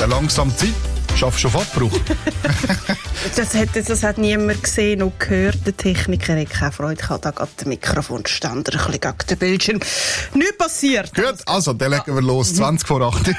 langsam Zeit. Schaffst du schon Abbruch? Das hat niemand gesehen und gehört. Der Techniker hat keine Freude. Ich habe da gerade den Mikrofonständer ein bisschen gegen den Bildschirm. Nichts passiert. Gut, also, dann legen wir los. 20 vor 8.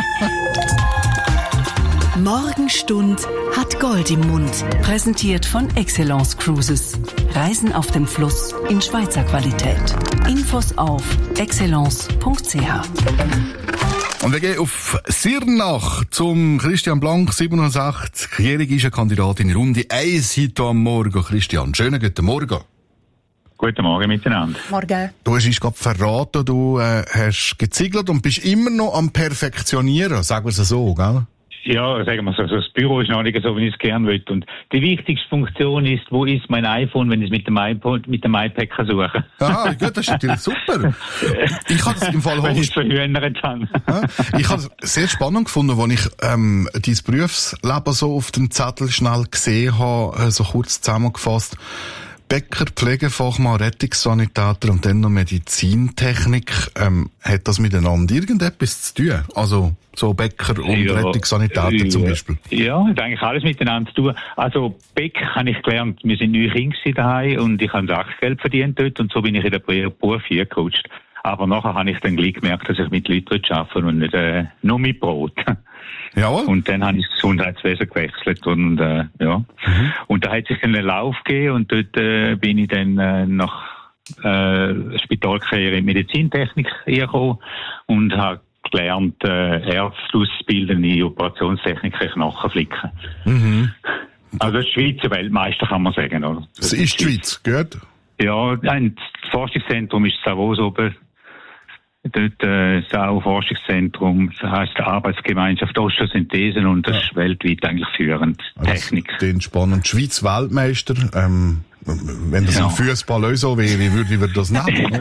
Morgenstund hat Gold im Mund. Präsentiert von Excellence Cruises. Reisen auf dem Fluss in Schweizer Qualität. Infos auf excellence.ch. Und wir gehen auf Sirnach zum Christian Blank, 67-jährige ist eine Kandidatin in Runde 1 heute am Morgen. Christian, schönen guten Morgen. Guten Morgen miteinander. Morgen. Du hast uns gerade verraten, du hast geziegelt und bist immer noch am Perfektionieren, sagen wir es so, gell? Ja, sagen wir so, das Büro ist noch nicht so, wie ich es gerne will. Und die wichtigste Funktion ist, wo ist mein iPhone, wenn ich es mit dem iPad kann suchen. Ah, gut, das ist natürlich super. Ich habe das im Fall wenn ich es verhühnert habe. Ich habe es sehr spannend gefunden, als ich dein Berufsleben so auf dem Zettel schnell gesehen habe, so kurz zusammengefasst. Bäcker, Pflegefachmann, Rettungssanitäter und dann noch Medizintechnik. Hat das miteinander irgendetwas zu tun? Also so Bäcker und Rettungssanitäter zum Beispiel? Ja, hat eigentlich alles miteinander zu tun. Also Bäcker habe ich gelernt, wir sind 9 Kinder daheim und ich habe Sachgeld verdient dort und so bin ich in der Beruf gecoacht. Aber nachher habe ich dann gleich gemerkt, dass ich mit Leuten arbeite und nicht nur mit Brot. Jawohl. Und dann habe ich das Gesundheitswesen gewechselt und ja. Und da hat sich dann einen Lauf gegeben und dort bin ich dann nach Spitalkarriere in Medizintechnik gekommen und habe gelernt, Ärzte auszubilden in Operationstechnik und Knochenflicken. Mhm. Also das ist Schweizer Weltmeister, kann man sagen, oder? Das ist die Schweiz, gut? Ja, das Forschungszentrum ist Savos oben. Dort ist auch Forschungszentrum, das heisst Arbeitsgemeinschaft Osteosynthesen und das ist weltweit eigentlich führend. Technik. Den spannend. Schweiz Weltmeister, wenn das im Fußball auch so wäre, wie würde ich das nennen?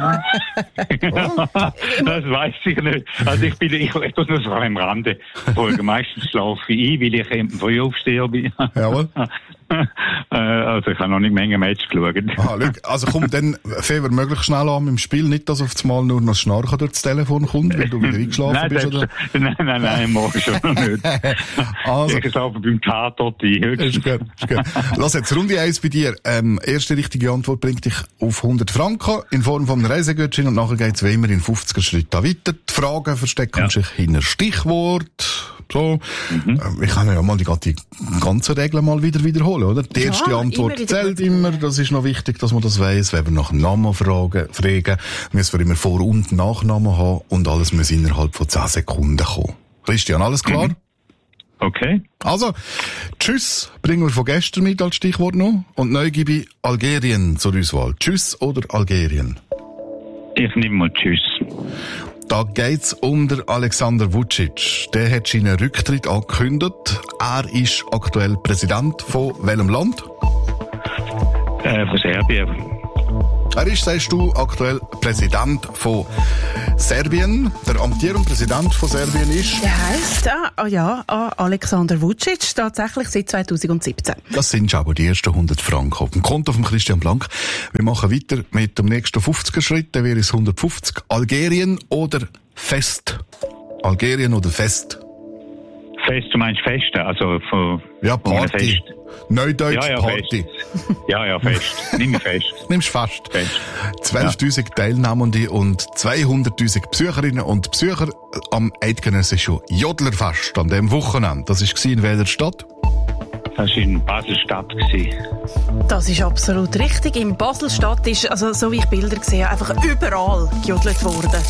Das weiss ich nicht. Also ich tue nur so am Rande folgen. Meistens schlafe ich ein, weil ich eben früh aufsteher bin. Jawohl. Also ich habe noch nicht Menge Match geschaut. Also komm, dann fangen wir möglichst schnell an im Spiel. Nicht, dass auf einmal nur noch das Schnarchen durch das Telefon kommt, weil du wieder eingeschlafen bist. Oder? Nein, morgen schon nicht. Also, ich schlafe beim Tatort ein. Ist gut. Lass jetzt Runde 1 bei dir. Erste richtige Antwort bringt dich auf 100 Franken in Form von einem Reisegutschein und nachher geht's wie immer in 50er Schritten weiter. Die Fragen verstecken sich hinter Stichwort. So. Ich kann ja mal die ganzen Regeln mal wiederholen, oder? Die erste Antwort zählt immer. Das ist noch wichtig, dass man das weiss. Wenn wir nach dem Namen fragen, müssen wir immer Vor- und Nachnamen haben und alles muss innerhalb von 10 Sekunden kommen. Christian, alles klar? Okay. Also, Tschüss bringen wir von gestern mit als Stichwort noch. Und neu gebe ich Algerien zur Auswahl. Tschüss oder Algerien? Ich nehme mal Tschüss. Da geht's um den Alexander Vučić. Der hat seinen Rücktritt angekündigt. Er ist aktuell Präsident von welchem Land? Von Serbien. Er ist, sagst du, aktuell Präsident von Serbien. Der amtierende Präsident von Serbien ist? Der heisst, Alexander Vučić, tatsächlich seit 2017. Das sind schon aber die ersten 100 Franken auf dem Konto von Christian Blank. Wir machen weiter mit dem nächsten 50er-Schritt. Der wäre es 150. Algerien oder Fest? Algerien oder Fest? Fest, du meinst Feste? Also von Party. Fest. Neudeutsch Party. Fest. Ja, Fest. Nimm Fest. Nimmst fest. 12.000 Teilnehmende und 200.000 Besucherinnen und Besucher am eidgenössischen Jodlerfest an dem Wochenende. Das war in welcher Stadt? Das war in Basel-Stadt. Das ist absolut richtig. In Basel-Stadt ist, also so wie ich Bilder gesehen habe, einfach überall gejodelt worden.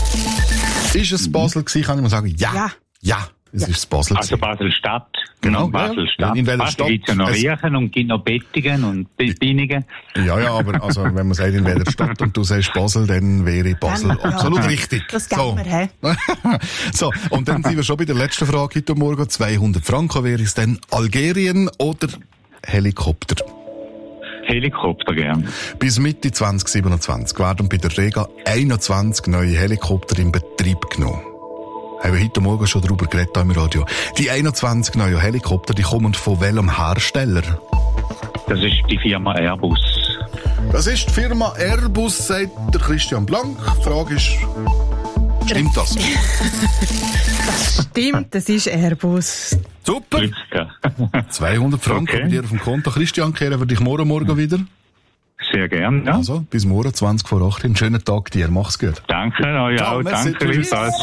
Ist es Basel gewesen, kann ich mal sagen? Ja. Es ist Basel. Also Basel-Stadt. Genau. Basel-Stadt. In welcher Stadt? Es gibt ja noch Riechen und gibt noch Bettingen und Binningen. Ja, aber also, wenn man sagt, in welcher Stadt und du sagst Basel, dann wäre Basel absolut richtig. Das geben wir, hä? So, und dann sind wir schon bei der letzten Frage heute Morgen. 200 Franken wäre es dann Algerien oder Helikopter? Helikopter gern. Bis Mitte 2027 werden bei der Rega 21 neue Helikopter in Betrieb genommen. Haben wir heute Morgen schon darüber geredet im Radio. Die 21 neuen Helikopter, die kommen von welchem Hersteller? Das ist die Firma Airbus. Das ist die Firma Airbus, sagt der Christian Blank. Die Frage ist, stimmt das? Das Stimmt, das ist Airbus. Super. 200 Franken bei dir auf dem Konto. Christian, kehren wir dich morgen wieder? Sehr gern, ja. Also, bis morgen, 20 vor 8. Einen schönen Tag dir. Mach's gut. Danke euch auch. Danke, gleichfalls.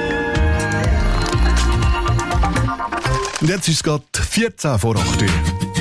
Und jetzt ist es gerade 14 vor 8 Uhr.